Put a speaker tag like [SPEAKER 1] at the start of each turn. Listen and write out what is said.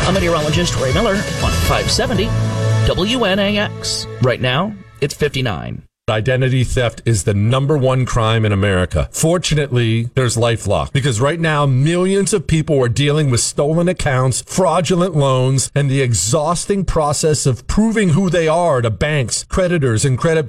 [SPEAKER 1] I'm meteorologist Ray Miller on 570 WNAX. Right now, it's 59.
[SPEAKER 2] Identity theft is the number one crime in America. Fortunately, there's LifeLock, because right now millions of people are dealing with stolen accounts, fraudulent loans, and the exhausting process of proving who they are to banks, creditors, and credit